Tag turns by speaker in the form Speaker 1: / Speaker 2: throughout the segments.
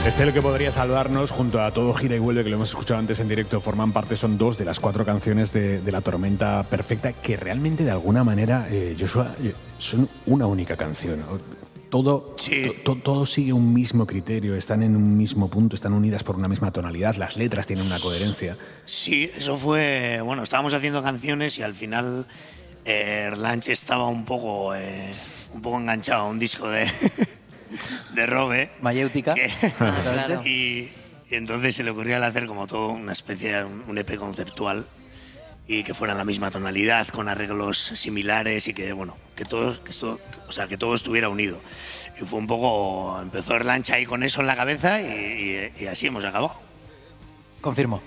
Speaker 1: Este lo que podría salvarnos junto a Todo gira y vuelve, que lo hemos escuchado antes en directo, forman parte, son 2 de las 4 canciones de La Tormenta Perfecta, que realmente de alguna manera, Joshua, son una única canción. Todo,
Speaker 2: sí.
Speaker 1: todo sigue un mismo criterio, están en un mismo punto, están unidas por una misma tonalidad, las letras tienen una coherencia.
Speaker 2: Sí, eso fue... Bueno, estábamos haciendo canciones y al final Erlanche estaba un poco enganchado a un disco de Robe.
Speaker 3: Mayéutica.
Speaker 4: Claro.
Speaker 2: Y entonces se le ocurrió al hacer como todo una especie de un EP conceptual y que fuera en la misma tonalidad, con arreglos similares y que, bueno, que todo estuviera unido. Y fue un poco... Empezó Erlanche ahí con eso en la cabeza y así hemos acabado.
Speaker 3: Confirmo.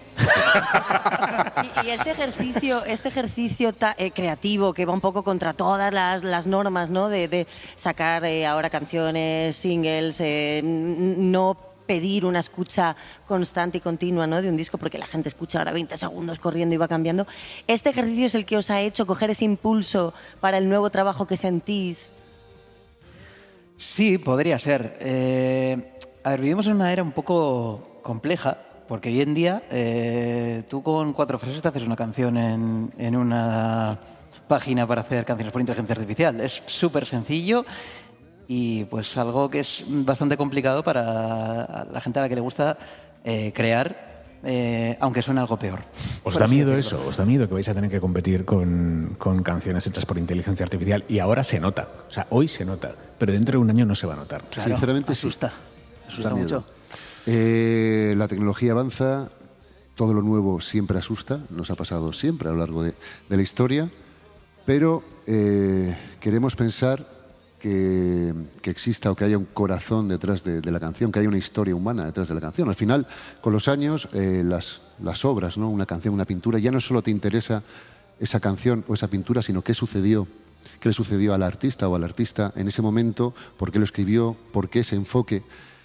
Speaker 4: Y este ejercicio creativo que va un poco contra todas las normas, ¿no? De sacar ahora canciones, singles, no pedir una escucha constante y continua, ¿no? De un disco, porque la gente escucha ahora 20 segundos corriendo y va cambiando. ¿Este ejercicio es el que os ha hecho coger ese impulso para el nuevo trabajo que sentís?
Speaker 3: Sí, podría ser. A ver, vivimos en una era un poco compleja, porque hoy en día tú con 4 frases te haces una canción en una página para hacer canciones por inteligencia artificial. Es súper sencillo y pues algo que es bastante complicado para la gente a la que le gusta crear, aunque suene algo peor.
Speaker 1: ¿Os da miedo eso? ¿Os da miedo que vais a tener que competir con canciones hechas por inteligencia artificial? Y ahora se nota, o sea, hoy se nota, pero dentro de un año no se va a notar.
Speaker 3: Claro,
Speaker 5: sinceramente
Speaker 3: asusta.
Speaker 5: sí.
Speaker 3: Asusta mucho.
Speaker 5: La tecnología avanza, todo lo nuevo siempre asusta, nos ha pasado siempre a lo largo de la historia, pero queremos pensar que exista o que haya un corazón detrás de la canción, que haya una historia humana detrás de la canción. Al final, con los años, las obras, ¿no? Una canción, una pintura, ya no solo te interesa esa canción o esa pintura, sino qué sucedió, qué le sucedió al artista o al artista en ese momento, por qué lo escribió, por qué ese enfoque.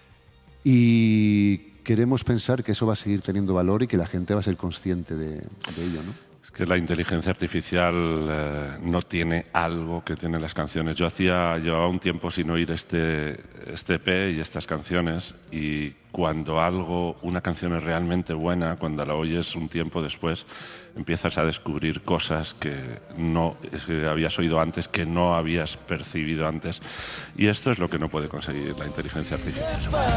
Speaker 5: Y queremos pensar que eso va a seguir teniendo valor y que la gente va a ser consciente de ello, ¿no?
Speaker 6: Es que la inteligencia artificial no tiene algo que tienen las canciones. Llevaba un tiempo sin oír este EP y estas canciones, y cuando una canción es realmente buena, cuando la oyes un tiempo después, empiezas a descubrir cosas que no habías oído antes, que no habías percibido antes, y esto es lo que no puede conseguir la inteligencia artificial.